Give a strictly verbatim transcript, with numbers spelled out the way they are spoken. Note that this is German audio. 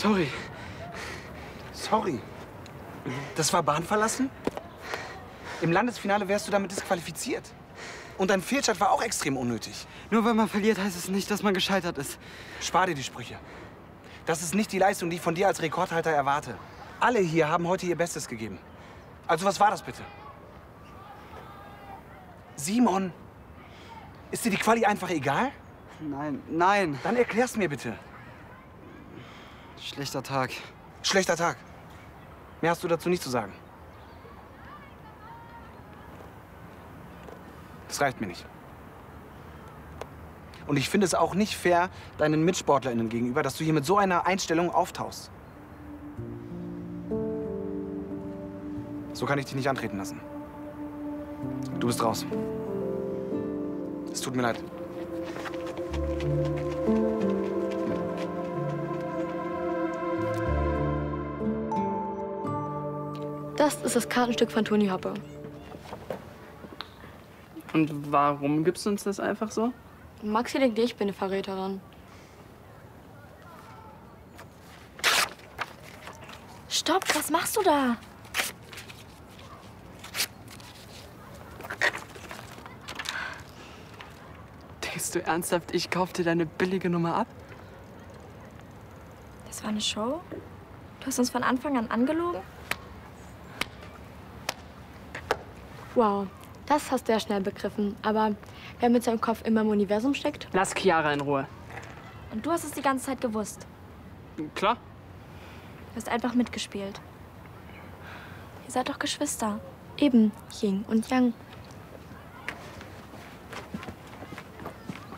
Sorry. Sorry? Das war Bahn verlassen? Im Landesfinale wärst du damit disqualifiziert. Und dein Fehlstart war auch extrem unnötig. Nur weil man verliert, heißt es nicht, dass man gescheitert ist. Spar dir die Sprüche. Das ist nicht die Leistung, die ich von dir als Rekordhalter erwarte. Alle hier haben heute ihr Bestes gegeben. Also was war das bitte? Simon, ist dir die Quali einfach egal? Nein, nein. Dann erklär's mir bitte. Schlechter Tag. Schlechter Tag. Mehr hast du dazu nicht zu sagen. Das reicht mir nicht. Und ich finde es auch nicht fair deinen MitsportlerInnen gegenüber, dass du hier mit so einer Einstellung auftauchst. So kann ich dich nicht antreten lassen. Du bist raus. Es tut mir leid. Das ist das Kartenstück von Toni Hoppe. Und warum gibst du uns das einfach so? Maxi denkt, ich bin eine Verräterin. Stopp, was machst du da? Denkst du ernsthaft, ich kauf dir deine billige Nummer ab? Das war eine Show? Du hast uns von Anfang an angelogen? Wow, das hast du ja schnell begriffen. Aber wer mit seinem Kopf immer im Universum steckt? Lass Chiara in Ruhe. Und du hast es die ganze Zeit gewusst. Klar. Du hast einfach mitgespielt. Ihr seid doch Geschwister. Eben, Yin und Yang.